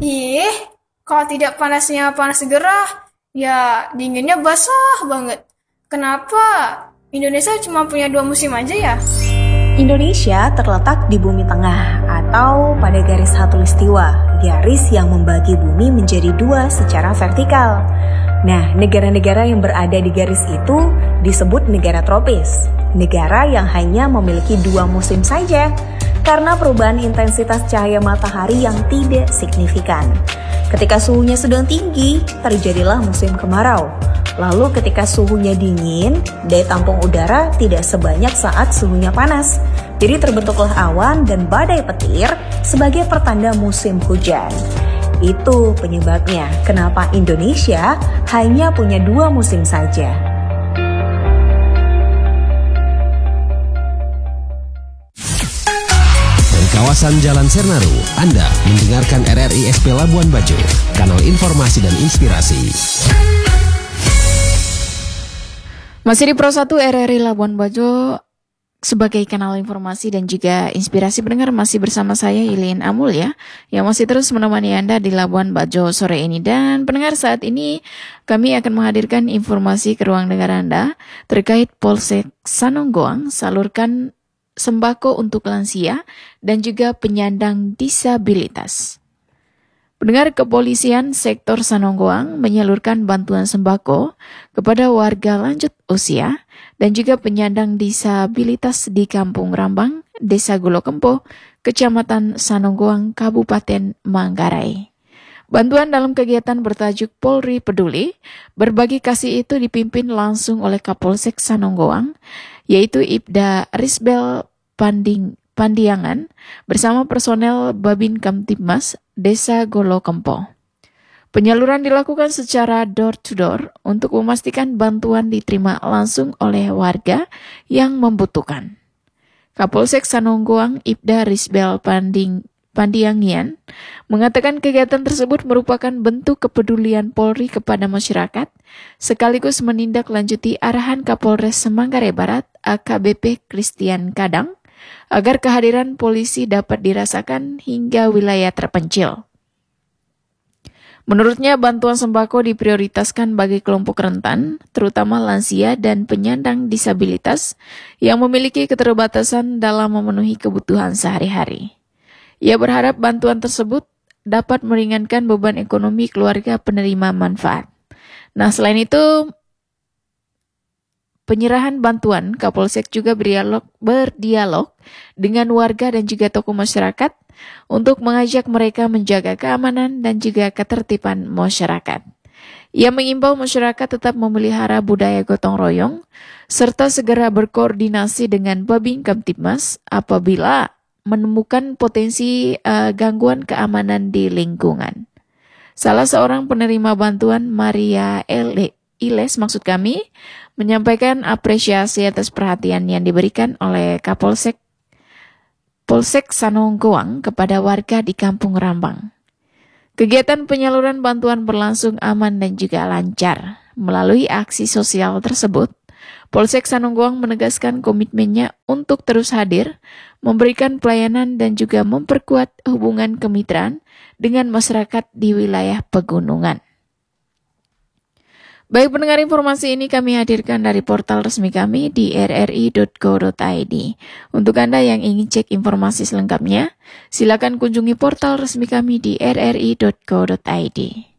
Ih, kalau tidak panasnya panas gerah, ya dinginnya basah banget. Kenapa Indonesia cuma punya 2 musim aja ya? Indonesia terletak di bumi tengah atau pada garis khatulistiwa, garis yang membagi bumi menjadi dua secara vertikal. Nah, negara-negara yang berada di garis itu disebut negara tropis, negara yang hanya memiliki 2 musim saja karena perubahan intensitas cahaya matahari yang tidak signifikan. Ketika suhunya sedang tinggi, terjadilah musim kemarau. Lalu ketika suhunya dingin, daya tampung udara tidak sebanyak saat suhunya panas. Jadi terbentuklah awan dan badai petir sebagai pertanda musim hujan. Itu penyebabnya kenapa Indonesia hanya punya 2 musim saja. Dari kawasan Jalan Sernaru, Anda mendengarkan RRI SP Labuan Bajo, kanal informasi dan inspirasi. Masih di Pro 1 RRI Labuan Bajo sebagai kanal informasi dan juga inspirasi pendengar, masih bersama saya Ilin Amul ya, yang masih terus menemani Anda di Labuan Bajo sore ini. Dan pendengar, saat ini kami akan menghadirkan informasi ke ruang dengar Anda terkait Polsek Sanonggoang salurkan sembako untuk lansia dan juga penyandang disabilitas. Pendengar, kepolisian sektor Sanonggoang menyalurkan bantuan sembako kepada warga lanjut usia dan juga penyandang disabilitas di Kampung Rambang, Desa Golokempo, Kecamatan Sanonggoang, Kabupaten Manggarai. Bantuan dalam kegiatan bertajuk Polri Peduli, berbagi kasih itu dipimpin langsung oleh Kapolsek Sanonggoang, yaitu Ibda Risbel Pandiangan bersama personel Babin Kamtibmas Desa Golokempo. Penyaluran dilakukan secara door-to-door untuk memastikan bantuan diterima langsung oleh warga yang membutuhkan. Kapolsek Sanonggoang Ibda Risbel Pandiangian mengatakan kegiatan tersebut merupakan bentuk kepedulian Polri kepada masyarakat, sekaligus menindaklanjuti arahan Kapolres Manggarai Barat AKBP Christian Kadang, agar kehadiran polisi dapat dirasakan hingga wilayah terpencil. Menurutnya, bantuan sembako diprioritaskan bagi kelompok rentan, terutama lansia dan penyandang disabilitas yang memiliki keterbatasan dalam memenuhi kebutuhan sehari-hari. Ia berharap bantuan tersebut dapat meringankan beban ekonomi keluarga penerima manfaat. Nah, selain itu, penyerahan bantuan, Kapolsek juga berdialog dengan warga dan juga tokoh masyarakat untuk mengajak mereka menjaga keamanan dan juga ketertiban masyarakat. Ia mengimbau masyarakat tetap memelihara budaya gotong royong serta segera berkoordinasi dengan Babin Kamtibmas apabila menemukan potensi gangguan keamanan di lingkungan. Salah seorang penerima bantuan, Maria Iles menyampaikan apresiasi atas perhatian yang diberikan oleh Polsek Sanonggoang kepada warga di Kampung Rambang. Kegiatan penyaluran bantuan berlangsung aman dan juga lancar. Melalui aksi sosial tersebut, Polsek Sanonggoang menegaskan komitmennya untuk terus hadir, memberikan pelayanan dan juga memperkuat hubungan kemitraan dengan masyarakat di wilayah pegunungan. Baik pendengar, informasi ini kami hadirkan dari portal resmi kami di rri.co.id. Untuk Anda yang ingin cek informasi selengkapnya, silakan kunjungi portal resmi kami di rri.co.id.